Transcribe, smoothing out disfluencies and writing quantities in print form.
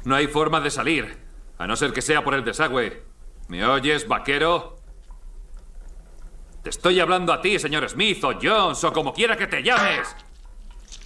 No hay forma de salir, a no ser que sea por el desagüe. ¿Me oyes, vaquero? Te estoy hablando a ti, señor Smith, o Jones, o como quiera que te llames.